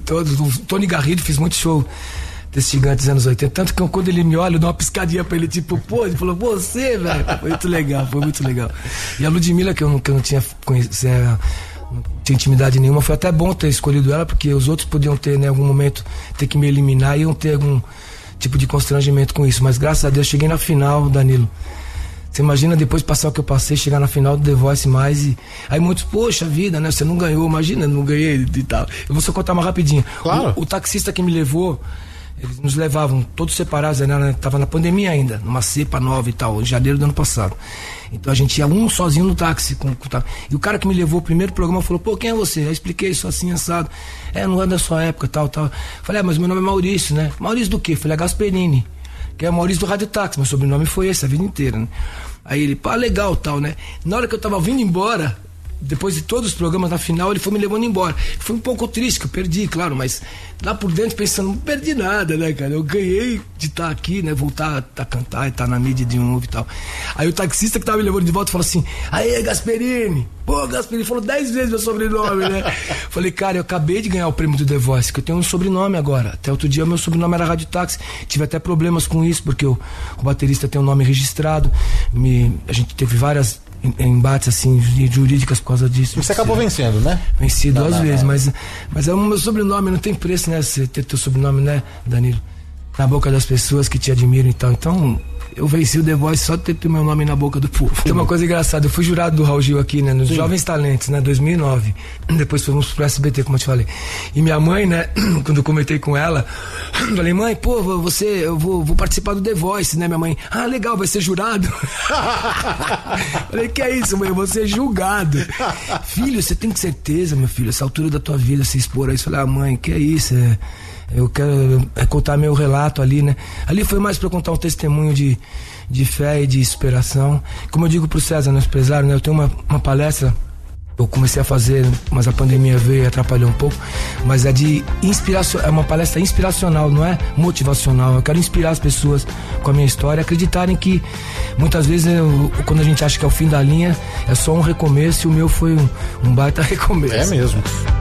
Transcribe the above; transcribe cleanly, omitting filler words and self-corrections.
todos. O Tony Garrido fez muito show desse gigante dos anos 80. Tanto que quando ele me olha, eu dou uma piscadinha pra ele, tipo, pô, ele falou, você, velho. Foi muito legal. E a Ludmilla, que eu não tinha conhecido, não tinha intimidade nenhuma, foi até bom ter escolhido ela, porque os outros podiam ter, né, em algum momento, ter que me eliminar e iam ter algum tipo de constrangimento com isso. Mas graças a Deus cheguei na final, Danilo. Você imagina depois de passar o que eu passei, chegar na final do The Voice mais e... Aí muitos, poxa vida, né? Você não ganhou, imagina, não ganhei e tal. Eu vou só contar mais rapidinho. Claro. O taxista que me levou, eles nos levavam todos separados, né? Tava na pandemia ainda, numa cepa nova e tal, em janeiro do ano passado. Então a gente ia um sozinho no táxi. E o cara que me levou o primeiro programa falou, pô, quem é você? Eu expliquei isso assim, assado. Não é da sua época, tal. Falei, mas meu nome é Maurício, né? Maurício do quê? Falei, Gasperini, que é Maurício do Rádio Táxi, meu sobrenome foi esse a vida inteira, né? Aí ele, pá, legal, tal, né? Na hora que eu tava vindo embora, depois de todos os programas, na final, ele foi me levando embora. Foi um pouco triste, que eu perdi, claro, mas lá por dentro pensando, não perdi nada, né, cara? Eu ganhei de estar aqui, né? Voltar a cantar e estar na mídia de novo e tal. Aí o taxista que tava me levando de volta falou assim, aê, Gasperini! Pô, Gasperini falou 10 vezes meu sobrenome, né? Falei, cara, eu acabei de ganhar o prêmio do The Voice, que eu tenho um sobrenome agora. Até outro dia meu sobrenome era Rádio Táxi. Tive até problemas com isso, porque o baterista tem um nome registrado. A gente teve várias embates assim jurídicas por causa disso. Você acabou vencendo, né? Venci duas vezes, mas é o meu sobrenome, não tem preço, né? Você ter teu sobrenome, né, Danilo? Na boca das pessoas que te admiram e tal. Então, eu venci o The Voice só de ter meu nome na boca do povo. Tem uma coisa engraçada, eu fui jurado do Raul Gil aqui, né, nos Jovens Talentos, né, 2009. Depois fomos pro SBT, como eu te falei. E minha mãe, né, quando eu comentei com ela, falei, mãe, pô, eu vou participar do The Voice, né, minha mãe? Ah, legal, vai ser jurado? Falei, que é isso, mãe? Eu vou ser julgado. Filho, você tem certeza, meu filho, essa altura da tua vida, se expor a isso? Falei, mãe, que é isso? Eu quero contar meu relato ali, né? Ali foi mais para contar um testemunho de fé e de superação. Como eu digo pro César, nosso empresário, né? Eu tenho uma palestra, eu comecei a fazer, mas a pandemia veio e atrapalhou um pouco, mas é de inspiração, é uma palestra inspiracional, não é motivacional. Eu quero inspirar as pessoas com a minha história, acreditarem que muitas vezes quando a gente acha que é o fim da linha, é só um recomeço, e o meu foi um baita recomeço. É mesmo.